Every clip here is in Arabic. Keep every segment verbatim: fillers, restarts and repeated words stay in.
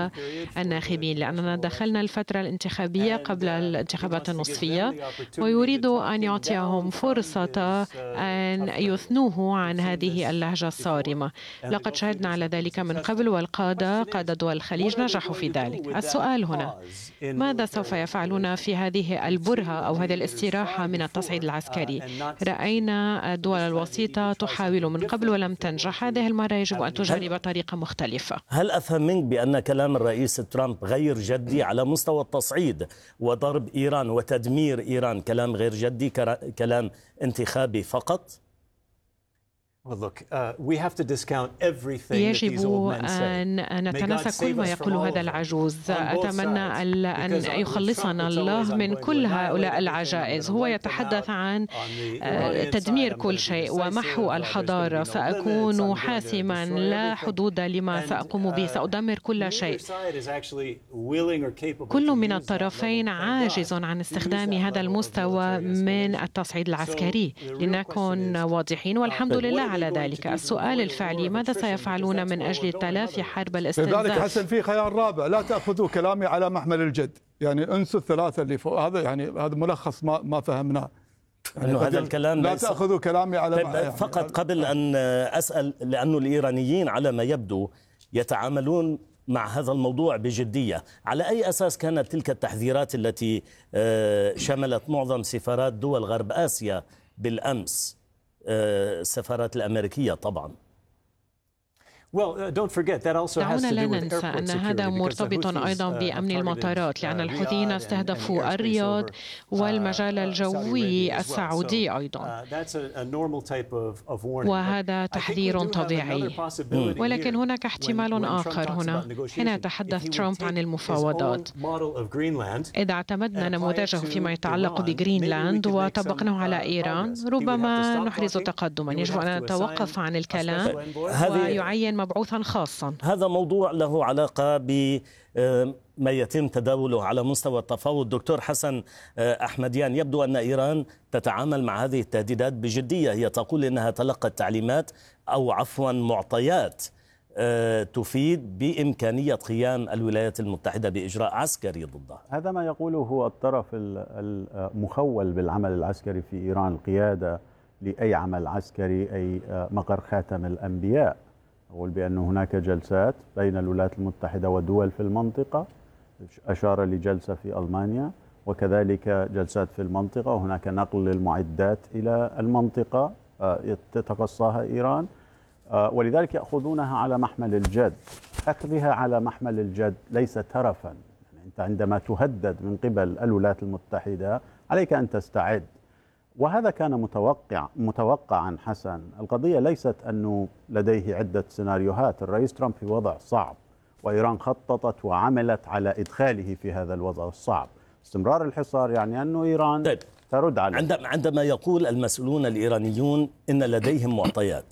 على الناخبين، لأننا دخلنا الفترة الانتخابية قبل الانتخابات النصفية، ويريد أن يعطيهم فرصة أن يثنوه عن هذه اللهجة الصارمة. لقد شهدنا على ذلك من قبل، والقادة قادة دول الخليج نجحوا في ذلك. السؤال هنا: ماذا سوف يفعلون في هذه البرهة أو هذه الاستراحة من التصعيد العسكري؟ رأينا الدول الوسيطة تحاول من قبل ولم تنجح. هذه المرة يجب أن تجرب طريقة مختلفة. هل أفهم منك بأن كلام الرئيس ترامب غير جدي على مستوى التصعيد وضرب إيران وتدمير إيران؟ كلام غير جدي، كلام انتخابي فقط؟ يجب أن نتناسى كل ما يقول هذا العجوز. أتمنى أن يخلصنا الله من كل هؤلاء العجائز. هو يتحدث عن تدمير كل شيء ومحو الحضارة. سأكون حاسما، لا حدود لما سأقوم به، سأدمر كل شيء. كل من الطرفين عاجز عن استخدام هذا المستوى من التصعيد العسكري، لنكن واضحين، والحمد لله على ذلك. السؤال الفعلي: ماذا سيفعلون من أجل تلافي حرب الاستنزاف؟ لذلك حسن في خيار رابع: لا تأخذوا كلامي على محمل الجد، يعني انسوا الثلاثة اللي فوق. هذا يعني هذا ملخص ما ما فهمناه. يعني هذا الكلام لا تأخذوا كلامي على يعني فقط قبل أن أسأل، لأنه الإيرانيين على ما يبدو يتعاملون مع هذا الموضوع بجدية. على أي أساس كانت تلك التحذيرات التي شملت معظم سفارات دول غرب آسيا بالأمس، السفارات الأمريكية طبعا؟ دعونا لا ننسى أن هذا مرتبط أيضا بأمن المطارات، لأن الحوثيين استهدفوا الرياض والمجال الجوي السعودي أيضا، وهذا تحذير طبيعي. ولكن هناك احتمال آخر هنا حين يتحدث ترامب عن المفاوضات. إذا اعتمدنا نموذجه فيما يتعلق بجرينلاند وطبقناه على إيران، ربما نحرز تقدما. يجب أن نتوقف عن الكلام ويعين مبعوثا خاصا. هذا موضوع له علاقة بما يتم تداوله على مستوى التفاوض. دكتور حسن أحمديان، يبدو أن إيران تتعامل مع هذه التهديدات بجدية. هي تقول إنها تلقت تعليمات أو عفوا معطيات تفيد بإمكانية قيام الولايات المتحدة بإجراء عسكري ضدها. هذا ما يقوله هو الطرف المخول بالعمل العسكري في إيران، القيادة لأي عمل عسكري، أي مقر خاتم الأنبياء. أقول بأن هناك جلسات بين الولايات المتحدة ودول في المنطقة، أشار لجلسة في ألمانيا، وكذلك جلسات في المنطقة، وهناك نقل للمعدات إلى المنطقة تتقصاها إيران، ولذلك يأخذونها على محمل الجد. أخذها على محمل الجد ليس ترفا، يعني أنت عندما تهدد من قبل الولايات المتحدة عليك أن تستعد، وهذا كان متوقع متوقعا. حسن، القضية ليست أنه لديه عدة سيناريوهات. الرئيس ترامب في وضع صعب، وإيران خططت وعملت على إدخاله في هذا الوضع الصعب. استمرار الحصار يعني أنه إيران طيب. ترد عليه. عندما عندما يقول المسؤولون الإيرانيون إن لديهم معطيات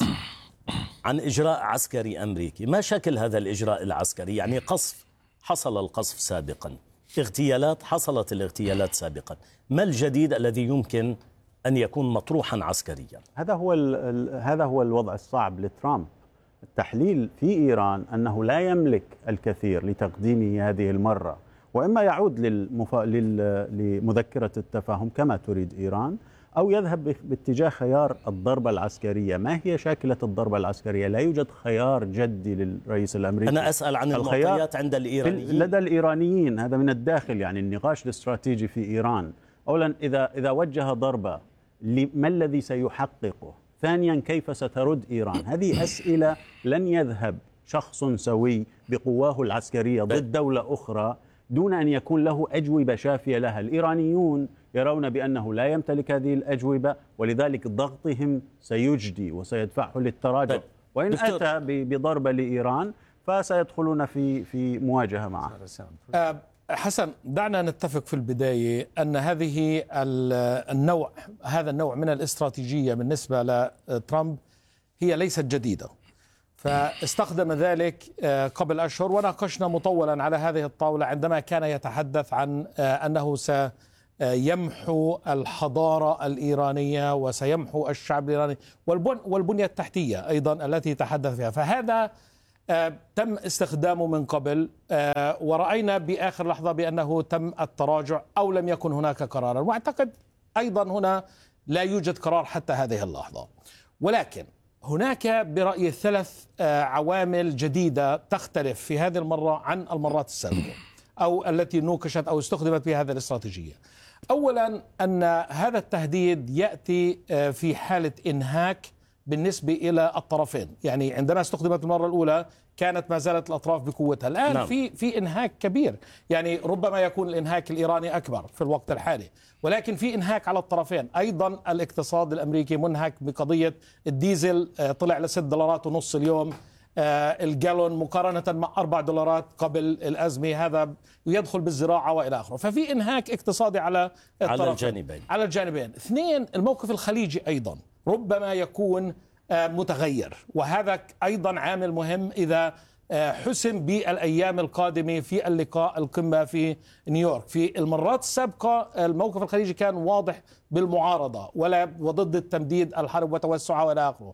عن إجراء عسكري أمريكي، ما شكل هذا الإجراء العسكري؟ يعني قصف، حصل القصف سابقا، اغتيالات، حصلت الاغتيالات سابقا، ما الجديد الذي يمكن أن يكون مطروحا عسكريا؟ هذا هو هذا هو الوضع الصعب لترامب. التحليل في إيران أنه لا يملك الكثير لتقديمه هذه المرة، وإما يعود للمف... لل... لمذكرة التفاهم كما تريد إيران، أو يذهب باتجاه خيار الضربة العسكرية. ما هي شاكلة الضربة العسكرية؟ لا يوجد خيار جدي للرئيس الأمريكي. أنا أسأل عن المعطيات عند الإيرانيين. لدى الإيرانيين، هذا من الداخل، يعني النقاش الاستراتيجي في إيران. أولا، إذا إذا وجه ضربة ما الذي سيحققه؟ ثانيا، كيف سترد إيران؟ هذه أسئلة لن يذهب شخص سوي بقواه العسكرية ضد دولة أخرى دون أن يكون له أجوبة شافية لها. الإيرانيون يرون بأنه لا يمتلك هذه الأجوبة، ولذلك ضغطهم سيجدي وسيدفعه للتراجع، وإن أتى بضربة لإيران فسيدخلون في في مواجهة معه. حسن، دعنا نتفق في البداية أن هذه النوع هذا النوع من الاستراتيجية بالنسبة لترامب هي ليست جديدة، فاستخدم ذلك قبل أشهر، وناقشنا مطولا على هذه الطاولة عندما كان يتحدث عن أنه سيمحو الحضارة الإيرانية وسيمحو الشعب الإيراني والبنية التحتية أيضا التي تحدث فيها. فهذا تم استخدامه من قبل، ورأينا بآخر لحظة بأنه تم التراجع أو لم يكن هناك قرارا، وأعتقد أيضا هنا لا يوجد قرار حتى هذه اللحظة. ولكن هناك برأيي ثلاث عوامل جديدة تختلف في هذه المرة عن المرات السابقة أو التي نوقشت أو استخدمت في هذه الاستراتيجية. أولا أن هذا التهديد يأتي في حالة إنهاك بالنسبة إلى الطرفين، يعني عندما استخدمت المرة الأولى كانت ما زالت الأطراف بقوتها، الآن نعم. في في إنهاك كبير، يعني ربما يكون الإنهاك الإيراني أكبر في الوقت الحالي، ولكن في إنهاك على الطرفين. أيضا الاقتصاد الأمريكي منهك بقضية الديزل، طلع لست دولارات ونص اليوم الجالون مقارنة مع أربع دولارات قبل الأزمة، هذا يدخل بالزراعة وإلى آخره. ففي إنهاك اقتصادي على على الجانبين على الجانبين. اثنين، الموقف الخليجي أيضا ربما يكون متغير، وهذا أيضا عامل مهم إذا حسم بالأيام القادمة في اللقاء القمة في نيويورك. في المرات السابقة الموقف الخليجي كان واضح بالمعارضة ولا وضد التمديد الحرب وتوسعها وإلى آخره.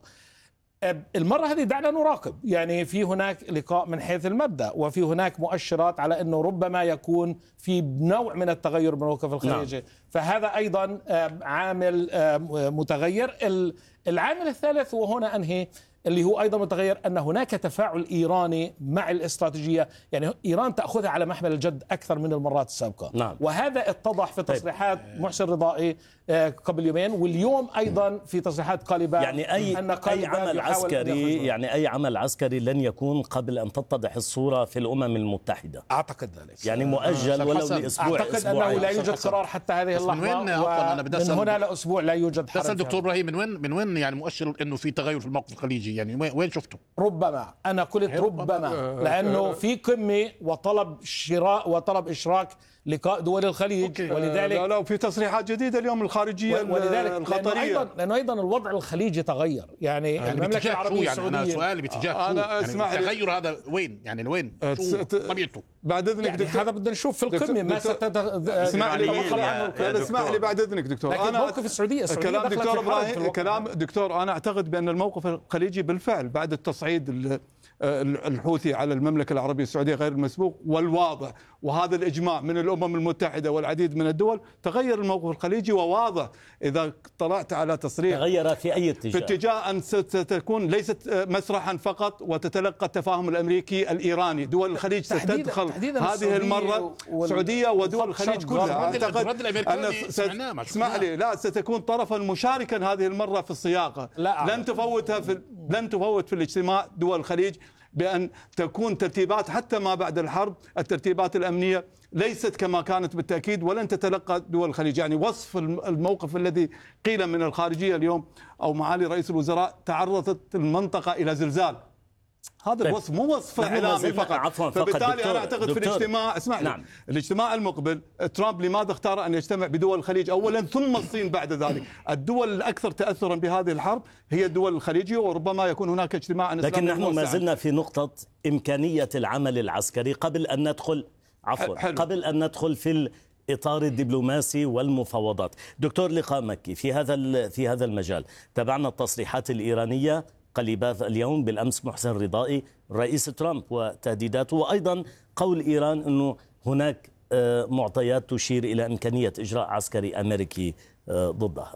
المرة هذه دعنا نراقب، يعني في هناك لقاء من حيث المبدأ، وفي هناك مؤشرات على أنه ربما يكون في نوع من التغير بالموقف الخليجي. نعم. فهذا أيضا عامل متغير. العامل الثالث وهنا أنهي اللي هو أيضا متغير، أن هناك تفاعل إيراني مع الاستراتيجية، يعني إيران تأخذها على محمل الجد أكثر من المرات السابقة. نعم. وهذا اتضح في تصريحات محسن رضائي قبل يومين، واليوم أيضا في تصريحات قالباف، يعني أي, أن أي عمل عسكري يعني أي عمل عسكري لن يكون قبل أن تتضح الصورة في الأمم المتحدة. أعتقد ذلك، يعني مؤجل ولو لأسبوع. أعتقد أسبوعين. أنه لا يوجد قرار حتى هذه اللحظة، من, وين أنا من هنا لأسبوع لا يوجد حرج. دكتور إبراهيم، من وين من وين يعني مؤشر إنه في تغير في الموقف الخليجي؟ يعني وين شفته؟ ربما أنا قلت ربما لأنه في قمة وطلب شراء وطلب إشراك لقاء دول الخليج. أوكي. ولذلك لا لا في تصريحات جديدة اليوم الخارجية ولذلك القطرية، لأنه أيضا, لأنه أيضا الوضع الخليجي تغير، يعني يعني المملكة العربية يعني السعودية. أنا سؤالي باتجاه أنا يعني اسمح التغير هذا وين؟ يعني وين طبيعته؟ بعد إذنك يعني دكتور، هذا بدنا نشوف في القمة ما ستت... اسمح لي اسمح لي بعد إذنك دكتور. أنا موقف السعودية كلام دكتور إبراهيم، كلام دكتور، أنا أعتقد بأن الموقف الخليجي بالفعل بعد التصعيد الحوثي على المملكة العربية السعودية غير المسبوق والواضح، وهذا الإجماع من الأمم المتحدة والعديد من الدول، تغير الموقف الخليجي وواضح. إذا طلعت على تصريح تغير في أي اتجاه؟ في اتجاه أن ستكون ليست مسرحا فقط وتتلقى التفاهم الأمريكي الإيراني. دول الخليج ستدخل هذه المرة السعودية ودول الخليج كلها. أعتقد أن اسمح لي لا ستكون طرفا مشاركا هذه المرة في الصياغة. لن تفوتها في لن تفوت في الاجتماع دول الخليج بأن تكون ترتيبات حتى ما بعد الحرب، الترتيبات الأمنية ليست كما كانت بالتأكيد، ولن تتلقى دول الخليج. يعني وصف الموقف الذي قيل من الخارجية اليوم أو معالي رئيس الوزراء تعرضت المنطقة إلى زلزال، هذا الوصف مو وصف اعلامي فقط. فبالتالي انا اعتقد في الاجتماع اسمع لي نعم. الاجتماع المقبل ترامب لماذا اختار ان يجتمع بدول الخليج اولا ثم الصين بعد ذلك؟ الدول الاكثر تاثرا بهذه الحرب هي الدول الخليجيه، وربما يكون هناك اجتماع. لكن نحن ما زلنا في نقطه امكانيه العمل العسكري قبل ان ندخل عفوا حلو. قبل ان ندخل في الاطار الدبلوماسي والمفاوضات. دكتور لقاء مكي، في هذا في هذا المجال تابعنا التصريحات الايرانيه قليباف اليوم، بالأمس محسن رضائي رئيس ترامب وتهديداته، وأيضا قول إيران أنه هناك معطيات تشير إلى إمكانية إجراء عسكري أمريكي ضدها.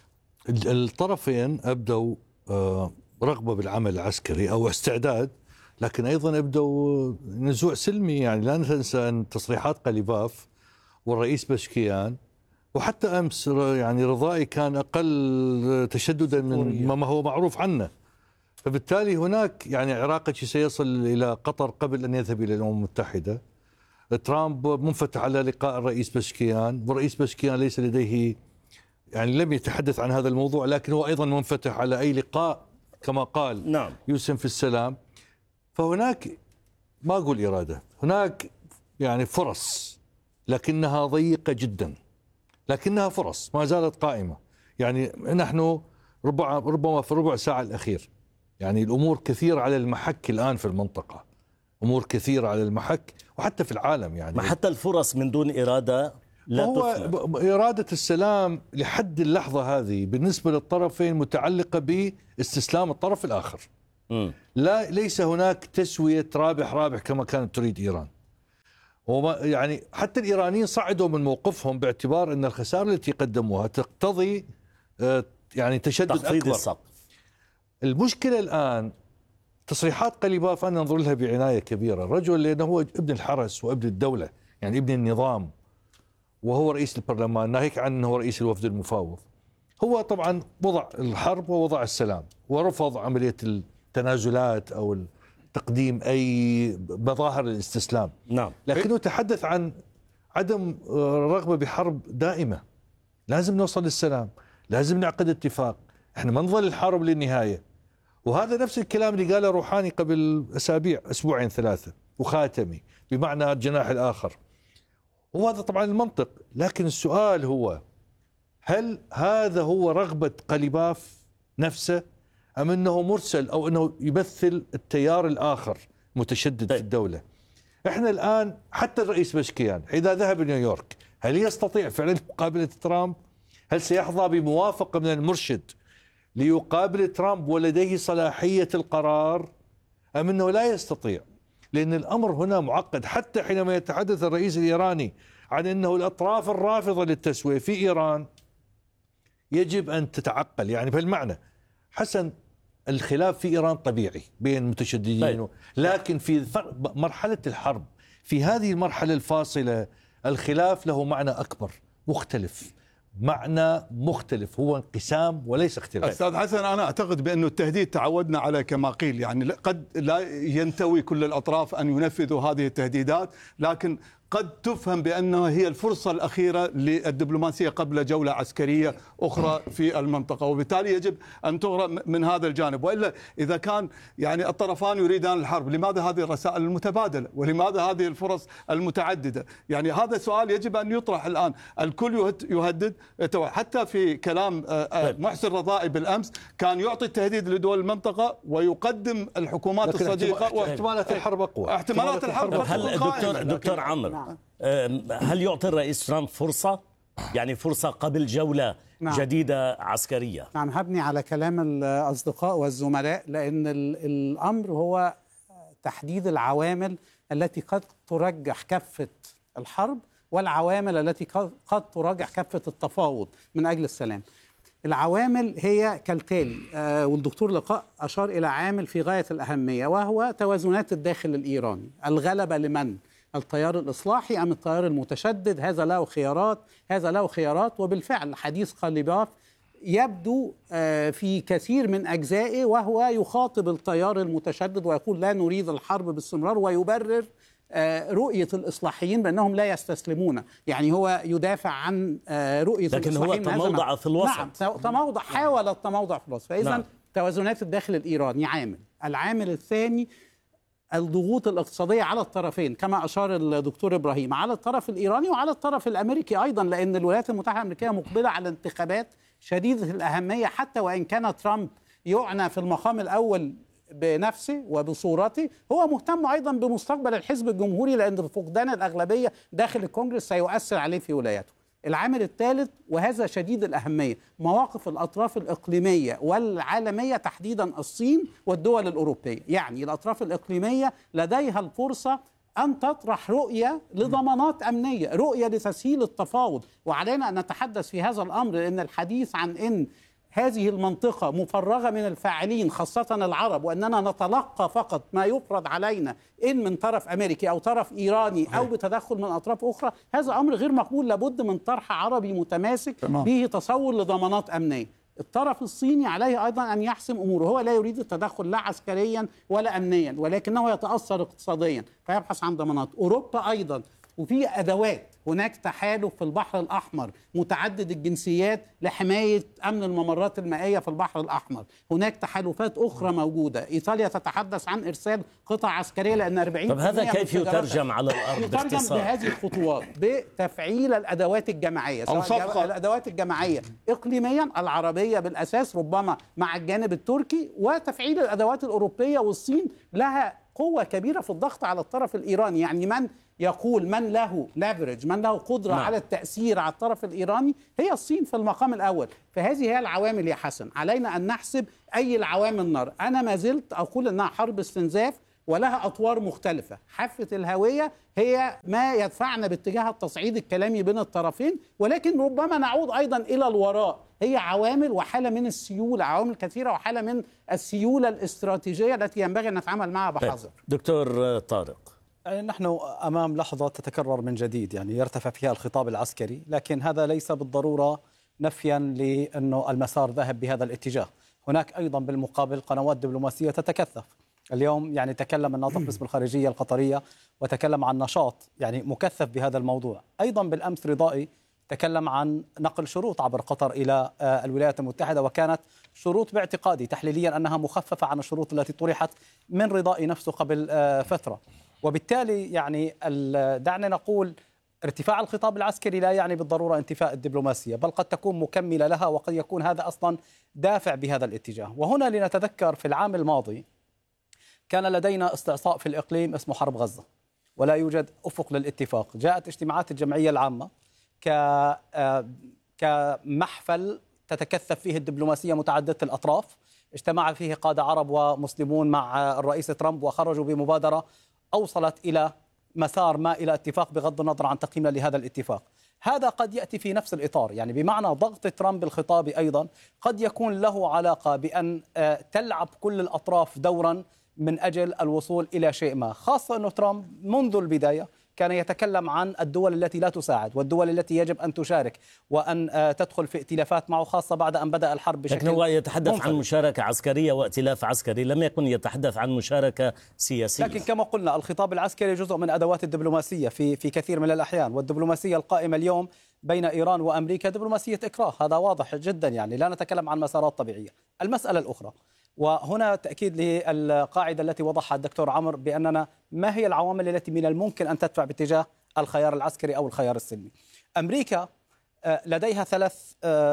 الطرفين أبدوا رغبة بالعمل العسكري أو استعداد، لكن أيضا أبدوا نزوع سلمي. يعني لا ننسى أن تصريحات قليباف والرئيس بشكيان وحتى أمس يعني رضائي كان أقل تشددا من ما هو معروف عنه. فبالتالي هناك يعني عراقتي سيصل إلى قطر قبل أن يذهب إلى الأمم المتحدة. ترامب منفتح على لقاء الرئيس بشكيان، والرئيس بشكيان ليس لديه يعني لم يتحدث عن هذا الموضوع، لكن هو أيضا منفتح على أي لقاء كما قال نعم. يوسم في السلام. فهناك ما أقول إرادة، هناك يعني فرص لكنها ضيقة جدا، لكنها فرص ما زالت قائمة. يعني نحن ربع ربما في ربع ساعة الأخير يعني الأمور كثير على المحك الآن في المنطقة، أمور كثيرة على المحك وحتى في العالم. يعني ما حتى الفرص من دون إرادة لا تثمر. إرادة السلام لحد اللحظة هذه بالنسبة للطرفين متعلقة باستسلام الطرف الآخر. م. لا ليس هناك تسوية رابح رابح كما كانت تريد إيران. وما يعني حتى الإيرانيين صعدوا من موقفهم باعتبار أن الخسائر التي قدموها تقتضي يعني تشدد أكبر. السقف. المشكلة الآن تصريحات قليباف أنا أنظر لها بعناية كبيرة. الرجل لأنه هو ابن الحرس وابن الدولة، يعني ابن النظام، وهو رئيس البرلمان، ناهيك عن أنه رئيس الوفد المفاوض. هو طبعا وضع الحرب ووضع السلام، ورفض عملية التنازلات أو تقديم أي مظاهر الاستسلام. نعم. لكنه تحدث عن عدم رغبة بحرب دائمة. لازم نوصل للسلام، لازم نعقد اتفاق، احنا ما نظل الحرب للنهاية. وهذا نفس الكلام اللي قاله روحاني قبل أسابيع أسبوعين ثلاثة، وخاتمي بمعنى الجناح الآخر. وهذا طبعا المنطق، لكن السؤال هو هل هذا هو رغبة قليباف نفسه، أم أنه مرسل أو أنه يمثل التيار الآخر متشدد في الدولة؟ احنا الآن حتى الرئيس بشكيان إذا ذهب نيويورك هل يستطيع فعلا مقابلة ترامب؟ هل سيحظى بموافقة من المرشد ليقابل ترامب ولديه صلاحية القرار، أم أنه لا يستطيع؟ لأن الأمر هنا معقد. حتى حينما يتحدث الرئيس الإيراني عن أنه الأطراف الرافضة للتسوية في إيران يجب أن تتعقل، يعني بالمعنى حسن الخلاف في إيران طبيعي بين المتشددين، لكن في مرحلة الحرب، في هذه المرحلة الفاصلة، الخلاف له معنى أكبر مختلف، معنى مختلف، هو انقسام وليس اختلاف. أستاذ حسن، أنا أعتقد بأن التهديد تعودنا على كما قيل، يعني قد لا ينتوي كل الأطراف أن ينفذوا هذه التهديدات، لكن قد تفهم بأنها هي الفرصة الأخيرة للدبلوماسية قبل جولة عسكرية أخرى في المنطقة، وبالتالي يجب أن تغرى من هذا الجانب. وإلا إذا كان يعني الطرفان يريدان الحرب، لماذا هذه الرسائل المتبادلة؟ ولماذا هذه الفرص المتعددة؟ يعني هذا سؤال يجب أن يطرح الآن. الكل يهدد، حتى في كلام محسن رضائي بالأمس كان يعطي التهديد لدول المنطقة ويقدم الحكومات الصديقة واحتمالات الحرب أقوى. احتمالات الحرب أقوى. هل دكتور دكتور عمرو، هل يعطي الرئيس ترامب فرصة، يعني فرصة قبل جولة نعم. جديدة عسكرية؟ نعم، هبني على كلام الأصدقاء والزملاء، لأن الأمر هو تحديد العوامل التي قد ترجح كفة الحرب والعوامل التي قد ترجح كفة التفاوض من أجل السلام. العوامل هي كالتالي، آه والدكتور لقاء أشار إلى عامل في غاية الأهمية، وهو توازنات الداخل الإيراني. الغلبة لمن؟ التيار الإصلاحي أم التيار المتشدد؟ هذا له خيارات، هذا له خيارات. وبالفعل حديث قليباف يبدو آه في كثير من أجزائه وهو يخاطب التيار المتشدد ويقول لا نريد الحرب باستمرار، ويبرر رؤية الإصلاحيين بأنهم لا يستسلمون. يعني هو يدافع عن رؤية لكن الإصلاحيين، لكن هو تموضع في الوسط. نعم، تموضع، حاول التموضع في الوسط. فإذا نعم. توازنات الداخل الإيراني عامل. العامل الثاني الضغوط الاقتصادية على الطرفين كما أشار الدكتور إبراهيم، على الطرف الإيراني وعلى الطرف الأمريكي أيضا، لأن الولايات المتحدة الأمريكية مقبلة على انتخابات شديدة الأهمية، حتى وإن كان ترامب يعنى في المقام الأول بنفسه وبصورته، هو مهتم أيضا بمستقبل الحزب الجمهوري، لأن فقدان الأغلبية داخل الكونجرس سيؤثر عليه في ولايته. العامل الثالث وهذا شديد الأهمية، مواقف الأطراف الإقليمية والعالمية، تحديدا الصين والدول الأوروبية. يعني الأطراف الإقليمية لديها الفرصة أن تطرح رؤية لضمانات أمنية، رؤية لتسهيل التفاوض، وعلينا أن نتحدث في هذا الأمر، لأن الحديث عن أن هذه المنطقة مفرغة من الفاعلين خاصة العرب، وأننا نتلقى فقط ما يفرض علينا إن من طرف أمريكي أو طرف إيراني أو بتدخل من أطراف أخرى، هذا أمر غير مقبول. لابد من طرح عربي متماسك به تصور لضمانات أمنية. الطرف الصيني عليه أيضا أن يحسم أموره، هو لا يريد التدخل لا عسكريا ولا أمنيا، ولكنه يتأثر اقتصاديا فيبحث عن ضمانات. أوروبا أيضا، وفي أدوات، هناك تحالف في البحر الأحمر متعدد الجنسيات لحماية أمن الممرات المائية في البحر الأحمر، هناك تحالفات أخرى موجودة. إيطاليا تتحدث عن إرسال قطع عسكرية، لأن أربعين طب هذا كيف يترجم على الأرض؟ يترجم باختصار بهذه الخطوات، بتفعيل الأدوات الجماعية، سواء الأدوات الجماعية إقليميا العربية بالأساس ربما مع الجانب التركي، وتفعيل الأدوات الأوروبية. والصين لها قوة كبيرة في الضغط على الطرف الإيراني، يعني من يقول من له ليفرج، من له قدرة نعم. على التأثير على الطرف الإيراني هي الصين في المقام الأول. فهذه هي العوامل يا حسن، علينا أن نحسب أي العوامل نار. أنا ما زلت أقول أنها حرب استنزاف ولها أطوار مختلفة. حافة الهوية هي ما يدفعنا باتجاه التصعيد الكلامي بين الطرفين، ولكن ربما نعود أيضا إلى الوراء. هي عوامل وحالة من السيولة، عوامل كثيرة وحالة من السيولة الاستراتيجية التي ينبغي أن نتعامل معها بحذر. دكتور طارق، نحن أمام لحظة تتكرر من جديد، يعني يرتفع فيها الخطاب العسكري، لكن هذا ليس بالضرورة نفيا لأنه المسار ذهب بهذا الاتجاه. هناك أيضا بالمقابل قنوات دبلوماسية تتكثف. اليوم يعني تكلم الناطق باسم الخارجية القطرية وتكلم عن نشاط يعني مكثف بهذا الموضوع. أيضا بالأمس رضائي تكلم عن نقل شروط عبر قطر إلى الولايات المتحدة، وكانت شروط باعتقادي تحليليا أنها مخففة عن الشروط التي طرحت من رضائي نفسه قبل فترة. وبالتالي يعني دعنا نقول ارتفاع الخطاب العسكري لا يعني بالضرورة انتفاء الدبلوماسية، بل قد تكون مكملة لها، وقد يكون هذا أصلا دافع بهذا الاتجاه. وهنا لنتذكر في العام الماضي كان لدينا استعصاء في الإقليم اسمه حرب غزة، ولا يوجد أفق للاتفاق. جاءت اجتماعات الجمعية العامة كمحفل تتكثف فيه الدبلوماسية متعددة الأطراف، اجتمع فيه قادة عرب ومسلمون مع الرئيس ترامب، وخرجوا بمبادرة أوصلت إلى مسار ما إلى اتفاق بغض النظر عن تقييمنا لهذا الاتفاق. هذا قد يأتي في نفس الإطار، يعني بمعنى ضغط ترامب الخطابي أيضا قد يكون له علاقة بأن تلعب كل الأطراف دورا من أجل الوصول إلى شيء ما، خاصة أنه ترامب منذ البداية كان يتكلم عن الدول التي لا تساعد والدول التي يجب أن تشارك وأن تدخل في ائتلافات معه، خاصة بعد أن بدأ الحرب بشكل لكن هو يتحدث منفرد. عن مشاركة عسكرية وائتلاف عسكري، لم يكن يتحدث عن مشاركة سياسية. لكن كما قلنا الخطاب العسكري جزء من أدوات الدبلوماسية في في كثير من الأحيان، والدبلوماسية القائمة اليوم بين إيران وأمريكا دبلوماسية إكراه، هذا واضح جدا، يعني لا نتكلم عن مسارات طبيعية. المسألة الأخرى، وهنا تأكيد للقاعدة التي وضعها الدكتور عمرو بأننا ما هي العوامل التي من الممكن أن تدفع باتجاه الخيار العسكري أو الخيار السلمي. أمريكا لديها ثلاث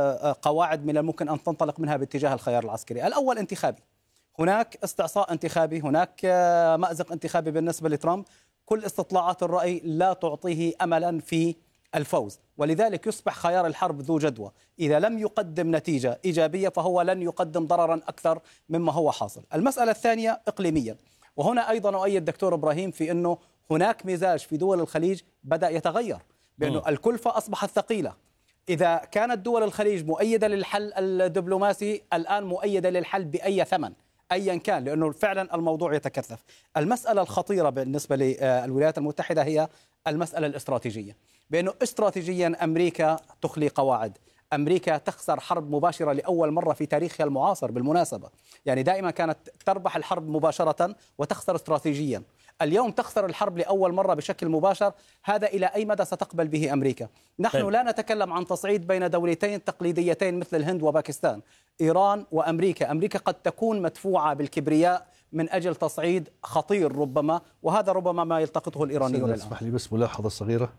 قواعد من الممكن أن تنطلق منها باتجاه الخيار العسكري. الأول انتخابي، هناك استعصاء انتخابي، هناك مأزق انتخابي بالنسبة لترامب، كل استطلاعات الرأي لا تعطيه أملا في الفوز، ولذلك يصبح خيار الحرب ذو جدوى. إذا لم يقدم نتيجة إيجابية فهو لن يقدم ضررا أكثر مما هو حاصل. المسألة الثانية إقليميا، وهنا أيضا أؤيد دكتور إبراهيم في أنه هناك مزاج في دول الخليج بدأ يتغير، بأنه الكلفة أصبحت ثقيلة. إذا كانت دول الخليج مؤيدة للحل الدبلوماسي، الآن مؤيدة للحل بأي ثمن أيا كان، لأنه فعلا الموضوع يتكثف. المسألة الخطيرة بالنسبة للولايات المتحدة هي المسألة الاستراتيجية، بأنه استراتيجيا أمريكا تخلي قواعد. أمريكا تخسر حرب مباشرة لأول مرة في تاريخها المعاصر بالمناسبة، يعني دائما كانت تربح الحرب مباشرة وتخسر استراتيجيا. اليوم تخسر الحرب لأول مرة بشكل مباشر. هذا إلى أي مدى ستقبل به أمريكا؟ نحن لا نتكلم عن تصعيد بين دولتين تقليديتين مثل الهند وباكستان، إيران وأمريكا. أمريكا قد تكون مدفوعة بالكبرياء من أجل تصعيد خطير ربما، وهذا ربما ما يلتقطه الإيرانيون الآن. اسمح لي بس ملاحظة صغيرة،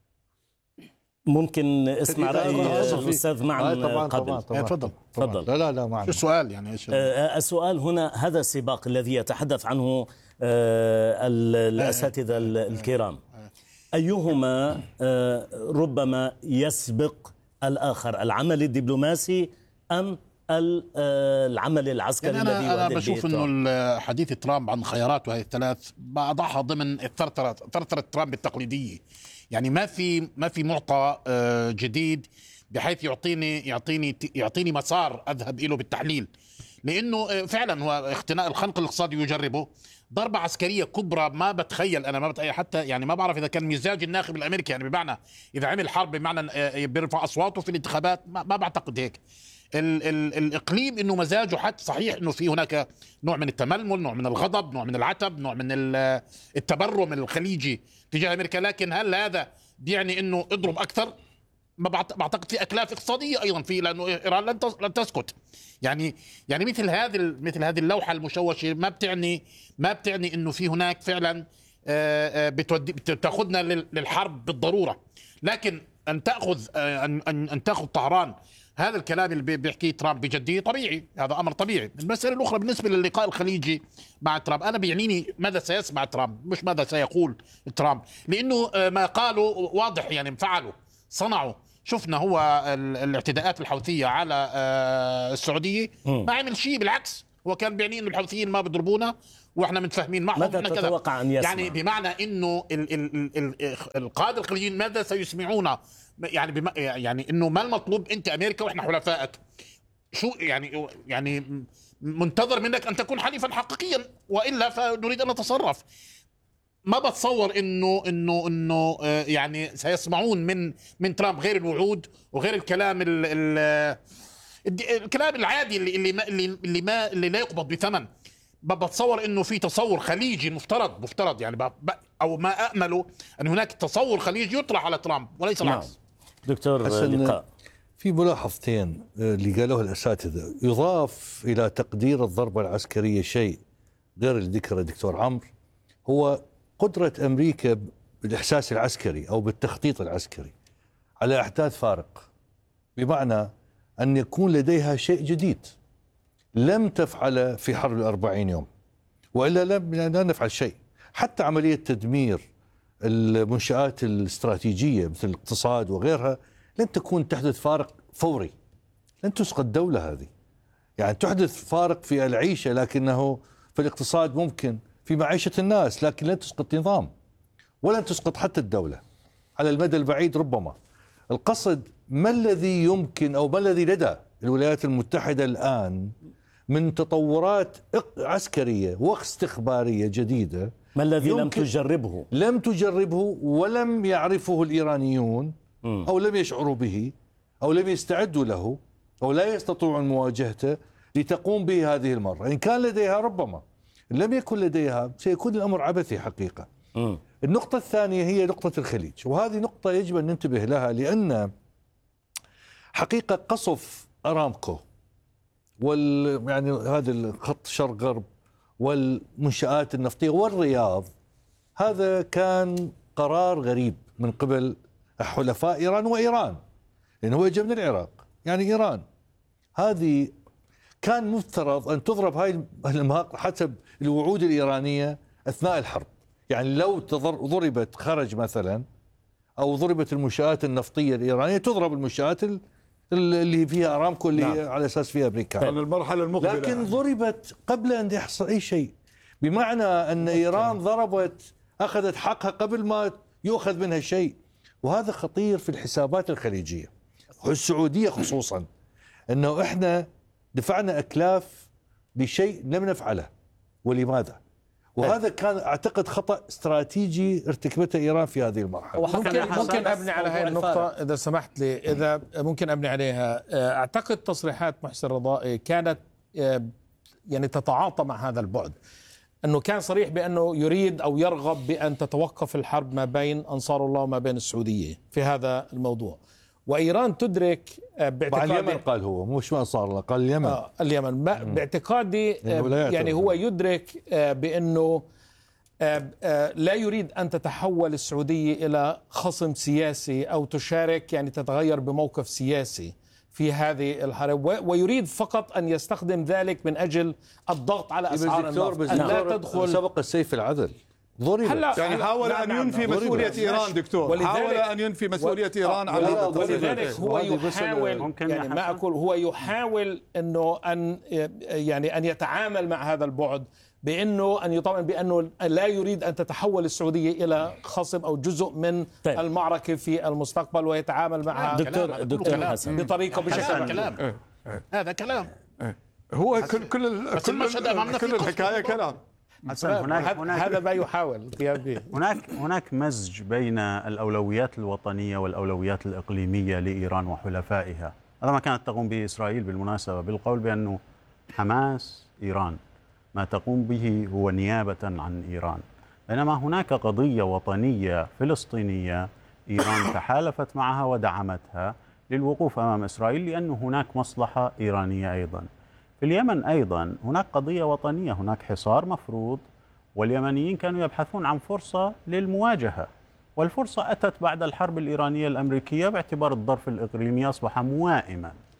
ممكن اسمع رأي الأستاذ معن طبعا قبل. تفضل تفضل. لا لا لا معن. شو السؤال يعني ايش السؤال هنا؟ هذا السباق الذي يتحدث عنه الأساتذة الكرام، أيهما ربما يسبق الآخر، العمل الدبلوماسي أم العمل العسكري يعني الذي أنا, أنا بشوف أنه حديث ترامب عن خياراته هذه الثلاث بضعها ضمن الثرثرة ثرثرة ترامب التقليدية. يعني ما في ما في معطى جديد بحيث يعطيني يعطيني يعطيني مسار أذهب له بالتحليل، لأنه فعلا هو اختناق الخنق الاقتصادي يجربه، ضربة عسكرية كبرى ما بتخيل أنا ما بتخيل حتى، يعني ما بعرف إذا كان مزاج الناخب الأمريكي، يعني بمعنى إذا عمل حرب بمعنى بيرفع أصواته في الانتخابات، ما, ما بعتقد هيك. ال ال الإقليم إنه مزاجه حتى صحيح إنه في هناك نوع من التململ، نوع من الغضب، نوع من العتب، نوع من التبرم الخليجي تجاه أمريكا، لكن هل هذا بيعني إنه اضرب أكثر؟ ما بعتقد في أكلاف اقتصادية أيضا في، لأنه إيران لن لن تسكت. يعني يعني مثل هذه مثل هذه اللوحة المشوشة ما بتعني ما بتعني إنه في هناك فعلا بتودي بتاخذنا للحرب بالضرورة، لكن أن تأخذ أن أن أن تأخذ طهران هذا الكلام اللي بيحكيه ترامب بجدية طبيعي، هذا أمر طبيعي. المسألة الأخرى بالنسبة للقاء الخليجي مع ترامب، أنا بيعنيني ماذا سيسمع ترامب مش ماذا سيقول ترامب، لأنه ما قالوا واضح، يعني فعلوا صنعوا. شفنا هو الاعتداءات الحوثية على السعودية ما عمل شيء، بالعكس هو كان بيعني انه الحوثيين ما بيضربونا واحنا متفاهمين معهم. ماذا تتوقع ان يسمع؟ يعني بمعنى انه ال ال ال القاده الخليجيين ماذا سيسمعون؟ يعني بم يعني انه ما المطلوب، انت امريكا واحنا حلفائك، شو يعني يعني منتظر منك ان تكون حليفا حقيقيا، والا فنريد ان نتصرف. ما بتصور انه انه انه يعني سيسمعون من من ترامب غير الوعود وغير الكلام ال ال الكلام العادي اللي اللي ما اللي, اللي ما اللي لا يقبض بثمن. بتصور انه في تصور خليجي مفترض مفترض يعني او ما امله ان هناك تصور خليجي يطرح على ترامب وليس العكس. دكتور لقاء، في ملاحظتين اللي قالوها الاساتذه، يضاف الى تقدير الضربه العسكريه شيء غير اللي ذكره الدكتور عمرو، هو قدره امريكا بالاحساس العسكري او بالتخطيط العسكري على احداث فارق، بمعنى أن يكون لديها شيء جديد لم تفعله في حرب الأربعين يوم، وإلا لم لا نفعل شيء. حتى عملية تدمير المنشآت الاستراتيجية مثل الاقتصاد وغيرها لن تكون تحدث فارق فوري، لن تسقط دولة هذه، يعني تحدث فارق في العيشة لكنه في الاقتصاد ممكن، في معيشة الناس، لكن لن تسقط نظام ولن تسقط حتى الدولة على المدى البعيد ربما. القصد ما الذي يمكن أو ما الذي لدى الولايات المتحدة الآن من تطورات عسكرية واستخبارية جديدة، ما الذي لم تجربه لم تجربه ولم يعرفه الإيرانيون أو لم يشعروا به أو لم يستعدوا له أو لا يستطيعون مواجهته لتقوم به هذه المرة. إن كان لديها ربما، إن لم يكن لديها سيكون الأمر عبثي حقيقة. م. النقطة الثانية هي نقطة الخليج، وهذه نقطة يجب أن ننتبه لها، لأن حقيقة قصف أرامكو وال يعني هذا الخط شرق غرب والمنشآت النفطية والرياض، هذا كان قرار غريب من قبل حلفاء إيران وإيران، لأنه هو جاء من العراق. يعني إيران هذه كان مفترض أن تضرب هاي المهاق حسب الوعود الإيرانية أثناء الحرب. يعني لو ضربت خرج مثلا أو ضربت المنشآت النفطية الإيرانية، تضرب المنشآت اللي فيها أرامكو اللي نعم. على أساس فيها أمريكا، المرحلة المقبلة، لكن ضربت قبل أن يحصل أي شيء، بمعنى أن إيران ضربت أخذت حقها قبل ما يؤخذ منها شيء. وهذا خطير في الحسابات الخليجية والسعودية خصوصا، أنه إحنا دفعنا أكلاف لشيء لم نفعله. ولماذا؟ وهذا كان أعتقد خطأ استراتيجي ارتكبته إيران في هذه المرحلة. ممكن ممكن أبني على هذه النقطة إذا سمحت لي، إذا ممكن أبني عليها. أعتقد تصريحات محسن رضائي كانت يعني تتعاطى مع هذا البعد، أنه كان صريح بأنه يريد أو يرغب بأن تتوقف الحرب ما بين أنصار الله وما بين السعودية في هذا الموضوع. وإيران تدرك باعتقادي، اليمن قال هو مش ما أنصار الله، قال اليمن. آه اليمن باعتقادي يعني هو يدرك بأنه لا يريد أن تتحول السعودية إلى خصم سياسي أو تشارك يعني تتغير بموقف سياسي في هذه الحرب، ويريد فقط أن يستخدم ذلك من أجل الضغط على أسعار النفط، أن لا تدخل سبق السيف العدل. ضربت يعني حاول أن ينفي مسؤولية إيران دكتور، حاول أن ينفي مسؤولية إيران على هذا الطريق. ولذلك هو يحاول، يعني ما أقول هو يحاول أنه أن يعني أن يتعامل مع هذا البعد بأنه أن يطمئن بأنه لا يريد أن تتحول السعودية إلى خصم أو جزء من طيب. المعركة في المستقبل، ويتعامل معها دكتور دكتور حسن بطريقة بشكل كلام. هذا كلام هو كل كل كل, كل الحكاية كلام. هناك هذا ما يحاول القيام به. هناك هناك مزج بين الأولويات الوطنية والأولويات الإقليمية لإيران وحلفائها. هذا ما كانت تقوم به إسرائيل بالمناسبة، بالقول بأنه حماس إيران، ما تقوم به هو نيابة عن إيران. بينما هناك قضية وطنية فلسطينية إيران تحالفت معها ودعمتها للوقوف أمام إسرائيل، لأن هناك مصلحة إيرانية أيضا. في اليمن أيضا هناك قضية وطنية، هناك حصار مفروض، واليمنيين كانوا يبحثون عن فرصة للمواجهة، والفرصة أتت بعد الحرب الإيرانية الأمريكية باعتبار الظرف الإقليمي أصبح موائما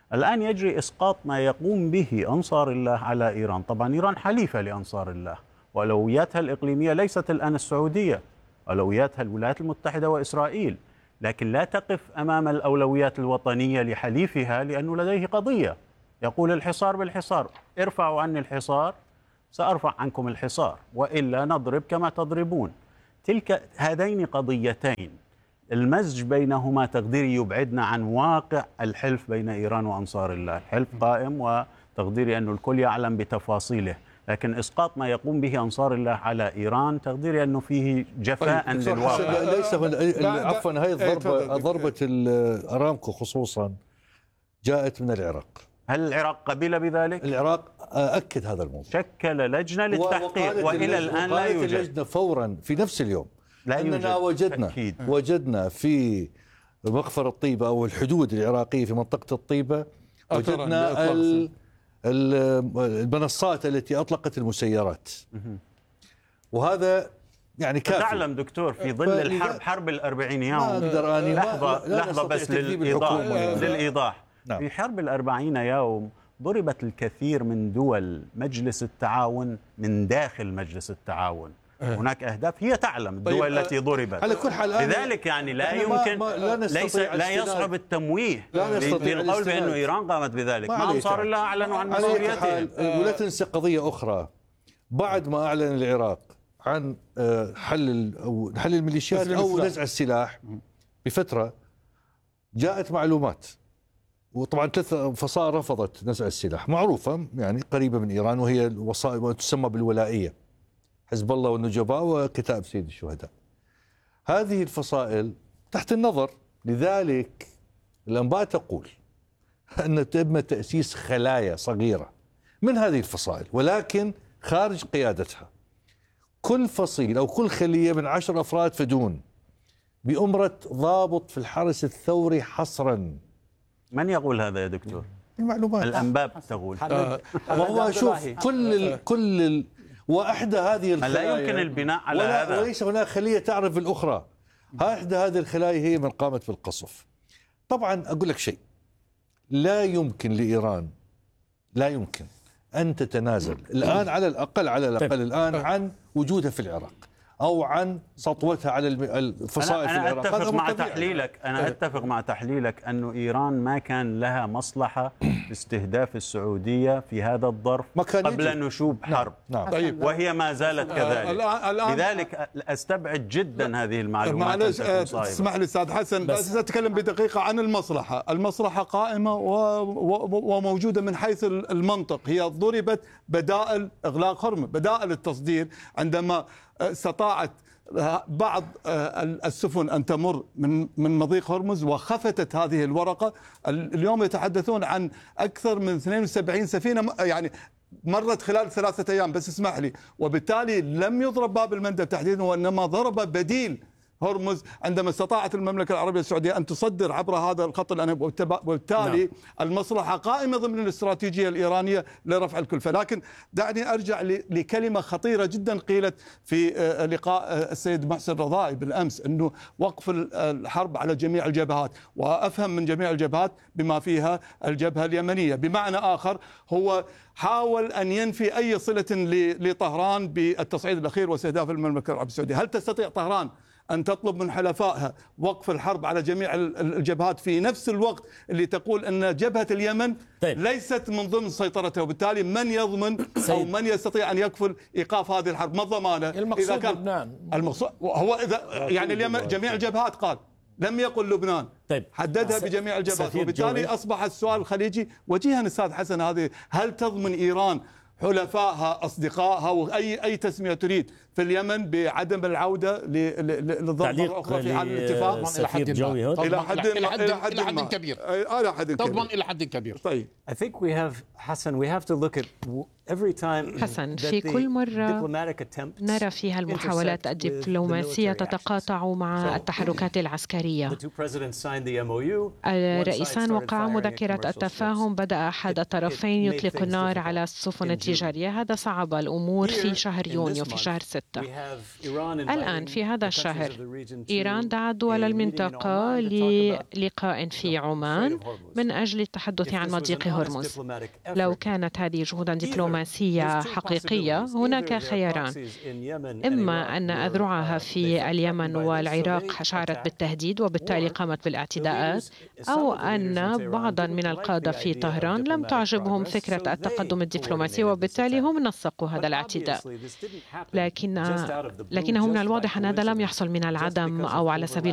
الآن يجري إسقاط ما يقوم به أنصار الله على إيران. طبعا إيران حليفة لأنصار الله، وأولوياتها الإقليمية ليست الآن السعودية، أولوياتها الولايات المتحدة وإسرائيل، لكن لا تقف أمام الأولويات الوطنية لحليفها لأنه لديه قضية يقول الحصار بالحصار، ارفعوا عني الحصار سأرفع عنكم الحصار وإلا نضرب كما تضربون. تلك هذين قضيتين، المزج بينهما تقديري يبعدنا عن واقع الحلف بين إيران وأنصار الله. الحلف قائم وتقديري أنه الكل يعلم بتفاصيله، لكن إسقاط ما يقوم به أنصار الله على إيران تقديري أنه فيه جفاء للواقع. ليس عفوا هذه الضربة ضربة الأرامكو خصوصا جاءت من العراق. هل العراق قبل بذلك؟ العراق أكد هذا الموضوع، شكل لجنة للتحقيق وإلى الآن لا يوجد اللجنة فورا في نفس اليوم. لا أننا وجدنا أكيد. وجدنا في مخفر الطيبة أو الحدود العراقية في منطقة الطيبة وجدنا المنصات التي أطلقت المسيرات، وهذا يعني كافي. تعلم دكتور في ظل الحرب حرب الأربعين يوم لحظة لحظة بس للإيضاح, للإيضاح. نعم. في حرب الأربعين يوم ضربت الكثير من دول مجلس التعاون من داخل مجلس التعاون. هناك أهداف هي تعلم الدول طيب التي ضربت على كل حال. لذلك يعني لا يمكن ما ما لا, ليس لا يصعب التمويه للقول بأنه إيران قامت بذلك. ما أنصار الله أعلنوا عن مسؤوليتهم. ولا تنسى قضية أخرى، بعد ما أعلن العراق عن حل أو حل الميليشيات أو نزع السلاح بفترة، جاءت معلومات، وطبعا ثلاث فصائل رفضت نزع السلاح معروفة يعني قريبة من إيران، وهي الوصائل وتسمى بالولائية، حزب الله والنجباء وكتاب سيد الشهداء. هذه الفصائل تحت النظر، لذلك الأنباء تقول أن تم تأسيس خلايا صغيرة من هذه الفصائل ولكن خارج قيادتها. كل فصيل أو كل خلية من عشر أفراد فدون بأمرة ضابط في الحرس الثوري حصرا. من يقول هذا يا دكتور؟ المعلومات، الأنباء تقول. آه وهو شوف كل ال كل ال وأحدى هذه الخلايا لا يمكن البناء على هذا، وليس هناك خلية تعرف الأخرى. أحدى هذه الخلايا هي من قامت بالقصف. طبعا أقول لك شيء، لا يمكن لإيران لا يمكن أن تتنازل الآن على الأقل على الأقل الآن عن وجودها في العراق أو عن سطوتها على الفصائل في العراق. أنا أتفق مع تحليلك أنا أتفق مع تحليلك أنه إيران ما كان لها مصلحة باستهداف السعودية في هذا الظرف قبل نشوب حرب. نعم. نعم. طيب. وهي ما زالت كذلك. لذلك أستبعد جدا هذه المعلومات. معلش اسمح لي أستاذ حسن، بس أتكلم بدقيقة عن المصلحة. المصلحة قائمة وموجودة من حيث المنطق، هي ضربت بدائل إغلاق هرمز، بدائل التصدير، عندما استطاعت بعض السفن أن تمر من من مضيق هرمز وخفتت هذه الورقة. اليوم يتحدثون عن أكثر من اثنين وسبعين سفينة يعني مرت خلال ثلاثة أيام، بس اسمح لي. وبالتالي لم يضرب باب المندب تحديدا، وإنما ضرب بديل هرمز عندما استطاعت المملكة العربية السعودية أن تصدر عبر هذا الخط الأنابيب، وبالتالي نعم. المصلحة قائمة ضمن الاستراتيجية الإيرانية لرفع الكلفة. لكن دعني أرجع لكلمة خطيرة جدا قيلت في لقاء السيد محسن رضائي بالأمس، أنه وقف الحرب على جميع الجبهات، وأفهم من جميع الجبهات بما فيها الجبهة اليمنية. بمعنى آخر هو حاول أن ينفي أي صلة لطهران بالتصعيد الأخير واستهداف المملكة العربية السعودية. هل تستطيع طهران أن تطلب من حلفائها وقف الحرب على جميع الجبهات في نفس الوقت اللي تقول أن جبهة اليمن طيب. ليست من ضمن سيطرتها؟ وبالتالي من يضمن أو من يستطيع أن يكفل إيقاف هذه الحرب؟ ما الضمانة؟ المقصود إذا كان لبنان. المقصود هو إذا يعني اليمن جميع الجبهات قال، لم يقل لبنان. طيب. حددها بجميع الجبهات، وبالتالي أصبح السؤال الخليجي وجيها أستاذ حسن، هذه هل تضمن إيران حلفائها أصدقائها وأي أي تسمية تريد في اليمن بعدم العودة للضربة الأخرى في حال الاتفاق؟ إلى حد إلى حد إلى حد كبير إلى حد كبير تضمن إلى حد كبير. طيب. I think we have Hassan we have to look at every time حسن في كل مرة نرى فيها المحاولات الدبلوماسية تتقاطع مع التحركات العسكرية. الرئيسان وقعا مذكرة التفاهم، بدأ أحد الطرفين يطلق النار على السفن التجارية، هذا صعب الأمور في شهر يونيو في شهر ستة. البتة. الآن في هذا الشهر إيران دعت دول المنطقة للقاء في عمان من أجل التحدث عن مضيق هرمز. لو كانت هذه جهودا دبلوماسية حقيقية هناك خياران: إما أن أذرعها في اليمن والعراق شعرت بالتهديد وبالتالي قامت بالاعتداءات، أو أن بعضا من القادة في طهران لم تعجبهم فكرة التقدم الدبلوماسي وبالتالي هم نسقوا هذا الاعتداء. لكن لكنه من الواضح أن هذا لم يحصل من العدم أو على سبيل